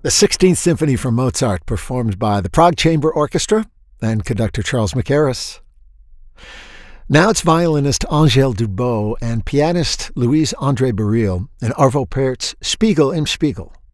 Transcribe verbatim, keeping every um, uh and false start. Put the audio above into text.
The sixteenth Symphony from Mozart, performed by the Prague Chamber Orchestra and conductor Charles Mackerras. Now it's violinist Angèle Dubot and pianist Louise André Baril in Arvo Pärt's Spiegel im Spiegel.